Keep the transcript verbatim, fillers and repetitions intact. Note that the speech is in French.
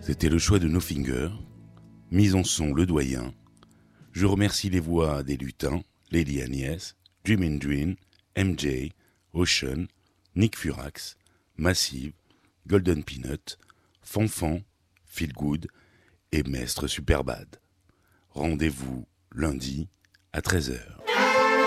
C'était le choix de No Finger, mise en son Le Doyen. Je remercie les voix des lutins, Lady Agnès, Dream and Dream, M J, Ocean, Nick Furax, Massive, Golden Peanut, Fanfan, Feel Good et Maître Superbad. Rendez-vous lundi à treize heures.